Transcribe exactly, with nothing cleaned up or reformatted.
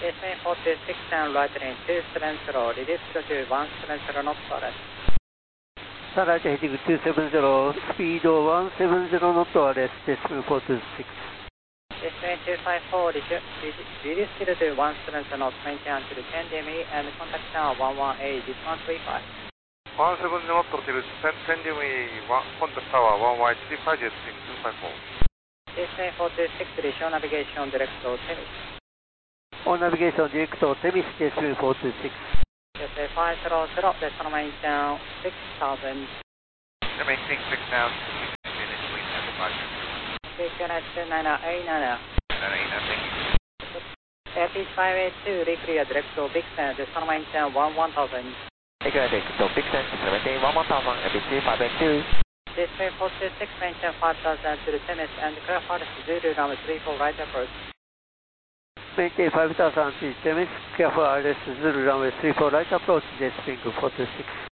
Descend four two six down right in two seven zero, reduce zero to one seven zero knots arrest. Sunlight heading two seven zero, speed one seven zero knot arrest, decimal four two six. Descend two five four, reduce zero to one seven zero knots, maintain until ten D M E and contact tower one one eight, this one three five. one seven zero knot till ten D M E, contact tower one one eight three five, jet stream two five four. Descend four two six, show navigation direct to Temis. On navigation direct to Temis, decimal four two six. Descend five zero zero, decimal maintain six thousand. Maintain six thousand, initially at the budget. Take your next nine eight nine. nine eight nine, thank you. F H five eight two, reclear direct to Big Sand, decimal maintain one one thousand. Take your direct to Big Sand, maintain one one thousand, F H five eight two. Display four two six, maintain five thousand to the Temis and clear for Zulu runway three four right approach. Maintain five thousand to Temis, clear for R S Zulu runway three four right approach, jet stream four two six.